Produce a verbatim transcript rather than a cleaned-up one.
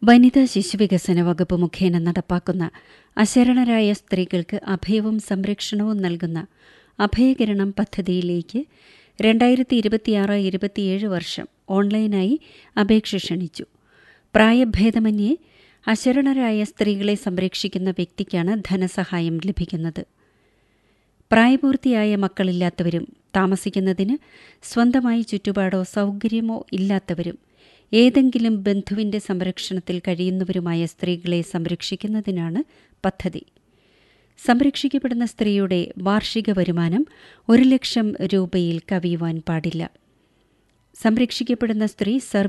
വനിതാ ശിശുവികസന വകുപ്പ് മുഖേന നടപ്പാക്കുന്ന അശരണരായ സ്ത്രീകൾക്ക് അഭയവും സംരക്ഷണവും നൽകുന്ന അഭയകിരണം പദ്ധതിയിലേക്ക് രണ്ടായിരത്തി ഇരുപത്തിയാറ് ഇരുപത്തിയേഴ് വർഷം ഓൺലൈനായി അപേക്ഷ ക്ഷണിച്ചു. പ്രായഭേദമന്യേ അശരണരായ സ്ത്രീകളെ സംരക്ഷിക്കുന്ന വ്യക്തിക്കാണ് ധനസഹായം ലഭിക്കുന്നത്. പ്രായപൂർത്തിയായ മക്കളില്ലാത്തവരും താമസിക്കുന്നതിന് സ്വന്തമായി ചുറ്റുപാടോ സൗകര്യമോ ഇല്ലാത്തവരും ഏതെങ്കിലും ബന്ധുവിന്റെ സംരക്ഷണത്തിൽ കഴിയുന്നവരുമായ സ്ത്രീകളെ സംരക്ഷിക്കുന്നതിനാണ് പദ്ധതി. സംരക്ഷിക്കപ്പെടുന്ന സ്ത്രീയുടെ വാർഷിക വരുമാനം ഒരു ലക്ഷം രൂപയിൽ കവിയുവാൻ പാടില്ല. സംരക്ഷിക്കപ്പെടുന്ന സ്ത്രീ